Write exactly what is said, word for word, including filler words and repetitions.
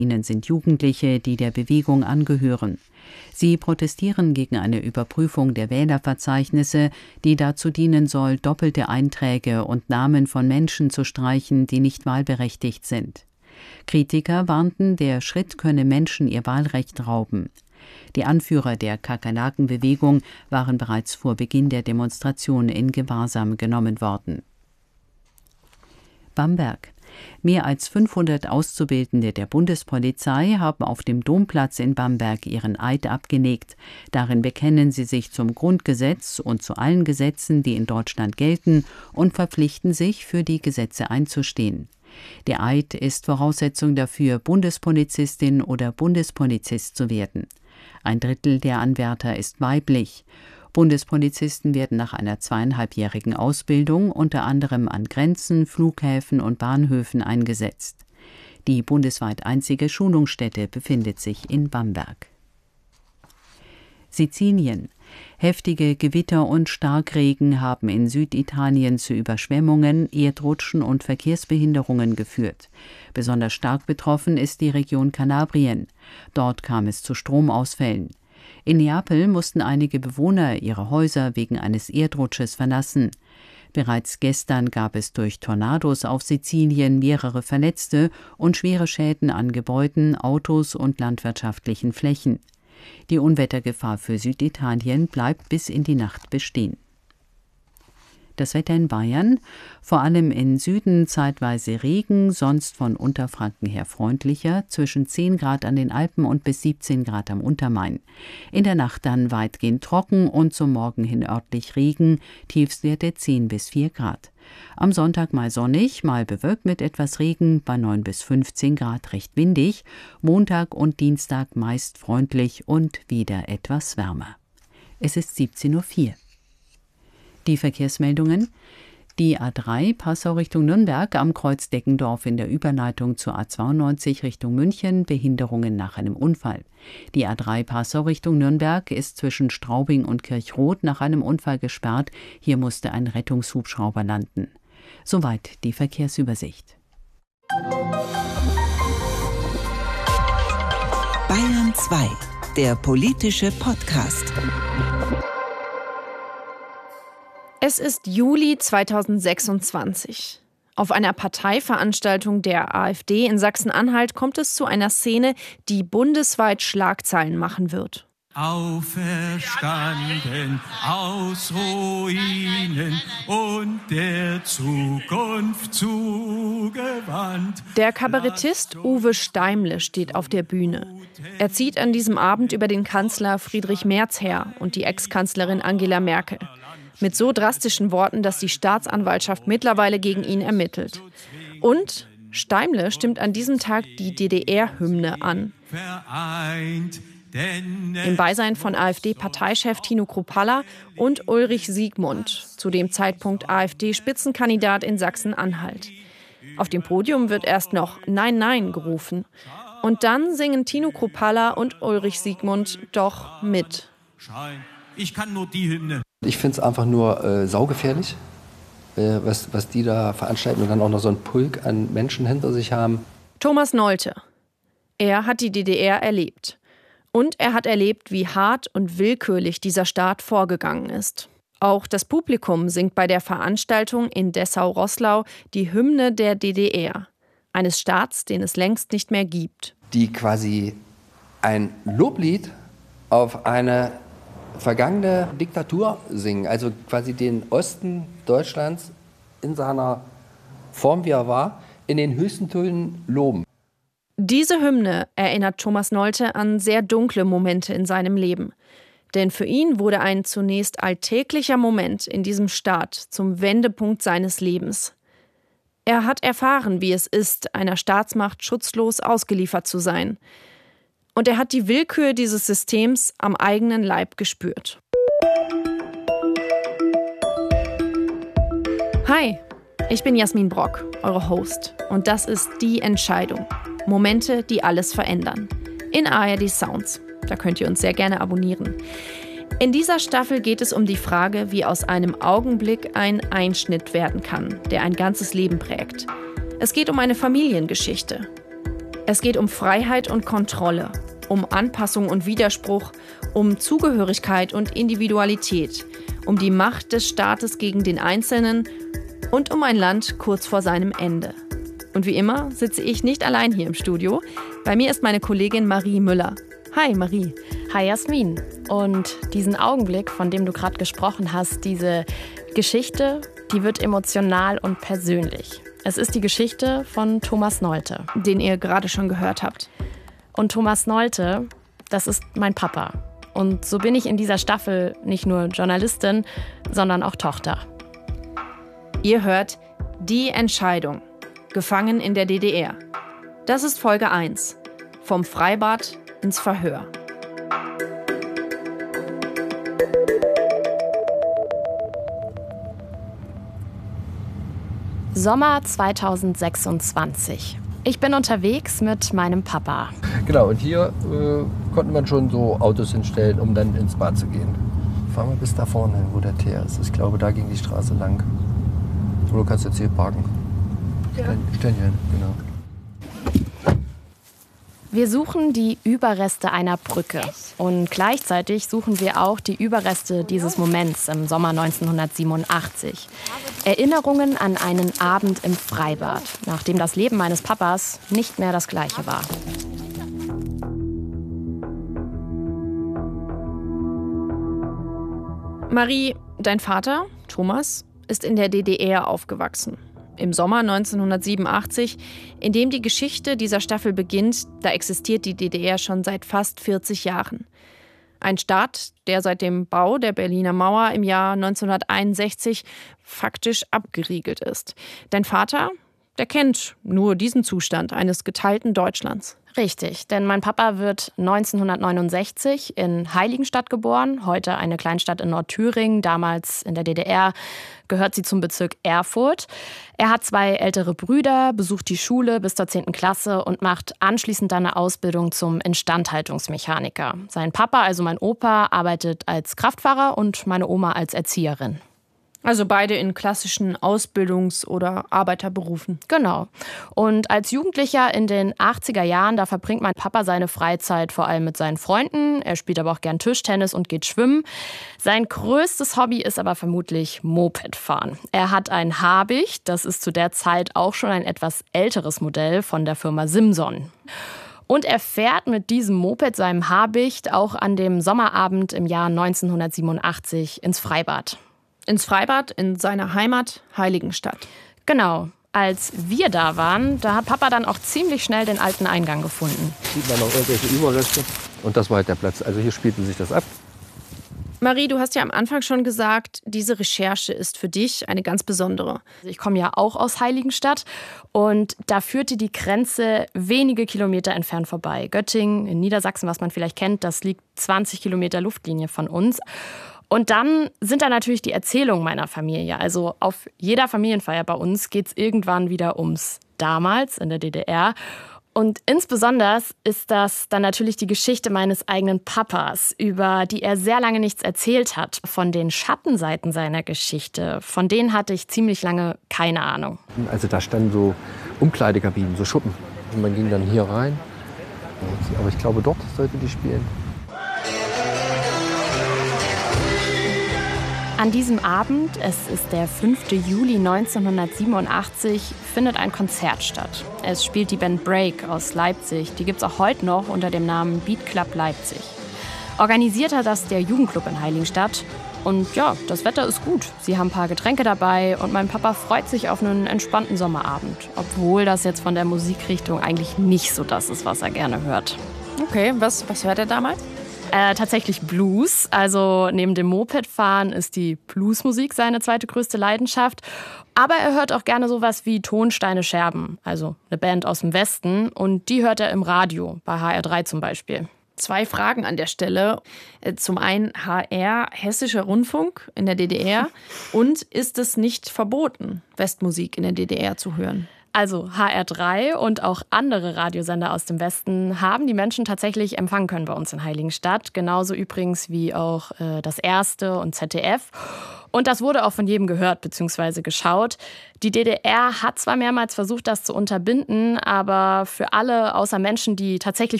Ihnen sind Jugendliche, die der Bewegung angehören. Sie protestieren gegen eine Überprüfung der Wählerverzeichnisse, die dazu dienen soll, doppelte Einträge und Namen von Menschen zu streichen, die nicht wahlberechtigt sind. Kritiker warnten, der Schritt könne Menschen ihr Wahlrecht rauben. Die Anführer der Kakerlaken-Bewegung waren bereits vor Beginn der Demonstration in Gewahrsam genommen worden. Bamberg. Mehr als fünfhundert Auszubildende der Bundespolizei haben auf dem Domplatz in Bamberg ihren Eid abgelegt. Darin bekennen sie sich zum Grundgesetz und zu allen Gesetzen, die in Deutschland gelten, und verpflichten sich, für die Gesetze einzustehen. Der Eid ist Voraussetzung dafür, Bundespolizistin oder Bundespolizist zu werden. Ein Drittel der Anwärter ist weiblich. Bundespolizisten werden nach einer zweieinhalbjährigen Ausbildung unter anderem an Grenzen, Flughäfen und Bahnhöfen eingesetzt. Die bundesweit einzige Schulungsstätte befindet sich in Bamberg. Sizilien. Heftige Gewitter und Starkregen haben in Süditalien zu Überschwemmungen, Erdrutschen und Verkehrsbehinderungen geführt. Besonders stark betroffen ist die Region Kalabrien. Dort kam es zu Stromausfällen. In Neapel mussten einige Bewohner ihre Häuser wegen eines Erdrutsches verlassen. Bereits gestern gab es durch Tornados auf Sizilien mehrere Verletzte und schwere Schäden an Gebäuden, Autos und landwirtschaftlichen Flächen. Die Unwettergefahr für Süditalien bleibt bis in die Nacht bestehen. Das Wetter in Bayern, vor allem im Süden zeitweise Regen, sonst von Unterfranken her freundlicher, zwischen zehn Grad an den Alpen und bis siebzehn Grad am Untermain. In der Nacht dann weitgehend trocken und zum Morgen hin örtlich Regen, Tiefstwerte zehn bis vier Grad. Am Sonntag mal sonnig, mal bewölkt mit etwas Regen, bei neun bis fünfzehn Grad recht windig, Montag und Dienstag meist freundlich und wieder etwas wärmer. Es ist siebzehn Uhr vier. Die Verkehrsmeldungen: Die A drei Passau Richtung Nürnberg am Kreuz Deggendorf in der Überleitung zur A zweiundneunzig Richtung München, Behinderungen nach einem Unfall. Die A drei Passau Richtung Nürnberg ist zwischen Straubing und Kirchroth nach einem Unfall gesperrt. Hier musste ein Rettungshubschrauber landen. Soweit die Verkehrsübersicht. Bayern zwei, der politische Podcast. Es ist Juli zweitausendsechsundzwanzig. Auf einer Parteiveranstaltung der AfD in Sachsen-Anhalt kommt es zu einer Szene, die bundesweit Schlagzeilen machen wird. Auferstanden aus Ruinen und der Zukunft zugewandt. Der Kabarettist Uwe Steimle steht auf der Bühne. Er zieht an diesem Abend über den Kanzler Friedrich Merz her und die Ex-Kanzlerin Angela Merkel. Mit so drastischen Worten, dass die Staatsanwaltschaft mittlerweile gegen ihn ermittelt. Und Steimle stimmt an diesem Tag die D D R-Hymne an. Im Beisein von AfD-Parteichef Tino Kruppalla und Ulrich Siegmund, zu dem Zeitpunkt AfD-Spitzenkandidat in Sachsen-Anhalt. Auf dem Podium wird erst noch Nein, Nein gerufen. Und dann singen Tino Kruppalla und Ulrich Siegmund doch mit. Ich kann nur die Hymne. Ich finde es einfach nur äh, saugefährlich, äh, was, was die da veranstalten und dann auch noch so einen Pulk an Menschen hinter sich haben. Thomas Nolte. Er hat die D D R erlebt. Und er hat erlebt, wie hart und willkürlich dieser Staat vorgegangen ist. Auch das Publikum singt bei der Veranstaltung in Dessau-Roßlau die Hymne der D D R. Eines Staats, den es längst nicht mehr gibt. Die quasi ein Loblied auf eine vergangene Diktatur singen, also quasi den Osten Deutschlands in seiner Form, wie er war, in den höchsten Tönen loben. Diese Hymne erinnert Thomas Nolte an sehr dunkle Momente in seinem Leben. Denn für ihn wurde ein zunächst alltäglicher Moment in diesem Staat zum Wendepunkt seines Lebens. Er hat erfahren, wie es ist, einer Staatsmacht schutzlos ausgeliefert zu sein. Und er hat die Willkür dieses Systems am eigenen Leib gespürt. Hi, ich bin Jasmin Brock, eure Host. Und das ist Die Entscheidung. Momente, die alles verändern. In A R D Sounds. Da könnt ihr uns sehr gerne abonnieren. In dieser Staffel geht es um die Frage, wie aus einem Augenblick ein Einschnitt werden kann, der ein ganzes Leben prägt. Es geht um eine Familiengeschichte. Es geht um Freiheit und Kontrolle, um Anpassung und Widerspruch, um Zugehörigkeit und Individualität, um die Macht des Staates gegen den Einzelnen und um ein Land kurz vor seinem Ende. Und wie immer sitze ich nicht allein hier im Studio. Bei mir ist meine Kollegin Marie Müller. Hi Marie. Hi Jasmin. Und diesen Augenblick, von dem du gerade gesprochen hast, diese Geschichte, die wird emotional und persönlich. Es ist die Geschichte von Thomas Nolte, Den ihr gerade schon gehört habt. Und Thomas Nolte, das ist mein Papa. Und so bin ich in dieser Staffel nicht nur Journalistin, sondern auch Tochter. Ihr hört Die Entscheidung. Gefangen in der D D R. Das ist Folge eins. Vom Freibad ins Verhör. Sommer zweitausendsechsundzwanzig. Ich bin unterwegs mit meinem Papa. Genau, und hier äh, konnte man schon so Autos hinstellen, um dann ins Bad zu gehen. Fahren wir bis da vorne hin, wo der Teer ist. Ich glaube, da ging die Straße lang. Oder du kannst jetzt hier parken. Ja. Stellen hier hin, genau. Wir suchen die Überreste einer Brücke. Und gleichzeitig suchen wir auch die Überreste dieses Moments im Sommer neunzehnhundertsiebenundachtzig. Erinnerungen an einen Abend im Freibad, nachdem das Leben meines Papas nicht mehr das gleiche war. Marie, dein Vater, Thomas, ist in der D D R aufgewachsen. Im Sommer neunzehnhundertsiebenundachtzig, in dem die Geschichte dieser Staffel beginnt, da existiert die D D R schon seit fast vierzig Jahren. Ein Staat, der seit dem Bau der Berliner Mauer im Jahr neunzehnhunderteinundsechzig faktisch abgeriegelt ist. Dein Vater, der kennt nur diesen Zustand eines geteilten Deutschlands. Richtig, denn mein Papa wird neunzehnhundertneunundsechzig in Heiligenstadt geboren, heute eine Kleinstadt in Nordthüringen, damals in der D D R gehört sie zum Bezirk Erfurt. Er hat zwei ältere Brüder, besucht die Schule bis zur zehnten Klasse und macht anschließend eine Ausbildung zum Instandhaltungsmechaniker. Sein Papa, also mein Opa, arbeitet als Kraftfahrer und meine Oma als Erzieherin. Also beide in klassischen Ausbildungs- oder Arbeiterberufen. Genau. Und als Jugendlicher in den achtziger Jahren, da verbringt mein Papa seine Freizeit vor allem mit seinen Freunden. Er spielt aber auch gern Tischtennis und geht schwimmen. Sein größtes Hobby ist aber vermutlich Mopedfahren. Er hat ein Habicht, das ist zu der Zeit auch schon ein etwas älteres Modell von der Firma Simson. Und er fährt mit diesem Moped, seinem Habicht, auch an dem Sommerabend im Jahr neunzehnhundertsiebenundachtzig ins Freibad. Ins Freibad in seiner Heimat Heiligenstadt. Genau. Als wir da waren, da hat Papa dann auch ziemlich schnell den alten Eingang gefunden. Sieht man noch irgendwelche Überreste. Und das war halt der Platz. Also hier spielte sich das ab. Marie, du hast ja am Anfang schon gesagt, diese Recherche ist für dich eine ganz besondere. Ich komme ja auch aus Heiligenstadt und da führte die Grenze wenige Kilometer entfernt vorbei. Göttingen in Niedersachsen, was man vielleicht kennt, das liegt zwanzig Kilometer Luftlinie von uns. Und dann sind da natürlich die Erzählungen meiner Familie. Also auf jeder Familienfeier bei uns geht es irgendwann wieder ums damals in der D D R. Und insbesondere ist das dann natürlich die Geschichte meines eigenen Papas, über die er sehr lange nichts erzählt hat. Von den Schattenseiten seiner Geschichte, von denen hatte ich ziemlich lange keine Ahnung. Also da standen so Umkleidekabinen, so Schuppen. Und man ging dann hier rein. Aber ich glaube, dort sollten die spielen. An diesem Abend, es ist der fünfte Juli neunzehnhundertsiebenundachtzig, findet ein Konzert statt. Es spielt die Band Break aus Leipzig. Die gibt es auch heute noch unter dem Namen Beat Club Leipzig. Organisiert hat das der Jugendclub in Heiligenstadt. Und ja, das Wetter ist gut. Sie haben ein paar Getränke dabei und mein Papa freut sich auf einen entspannten Sommerabend. Obwohl das jetzt von der Musikrichtung eigentlich nicht so das ist, was er gerne hört. Okay, was, was hört er damals? Äh, tatsächlich Blues. Also neben dem Mopedfahren ist die Bluesmusik seine zweite größte Leidenschaft. Aber er hört auch gerne sowas wie Tonsteine Scherben, also eine Band aus dem Westen. Und die hört er im Radio, bei H R drei zum Beispiel. Zwei Fragen an der Stelle. Zum einen H R, Hessischer Rundfunk in der D D R. Und ist es nicht verboten, Westmusik in der D D R zu hören? Also H R drei und auch andere Radiosender aus dem Westen haben die Menschen tatsächlich empfangen können bei uns in Heiligenstadt. Genauso übrigens wie auch äh, das Erste und Z D F. Und das wurde auch von jedem gehört bzw. geschaut. Die D D R hat zwar mehrmals versucht, das zu unterbinden, aber für alle, außer Menschen, die tatsächlich